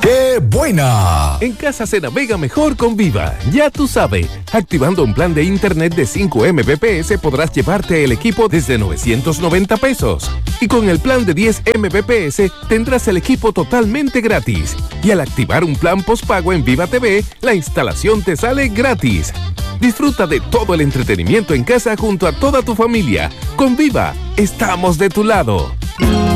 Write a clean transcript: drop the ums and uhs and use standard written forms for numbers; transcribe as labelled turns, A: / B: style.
A: ¡Qué buena!
B: En casa se navega mejor con Viva. Ya tú sabes, activando un plan de internet de 5 Mbps podrás llevarte el equipo desde 990 pesos. Y con el plan de 10 Mbps tendrás el equipo totalmente gratis. Y al activar un plan postpago en Viva TV, la instalación te sale gratis. Disfruta de todo el entretenimiento en casa junto a toda tu familia. Con Viva, estamos de tu lado.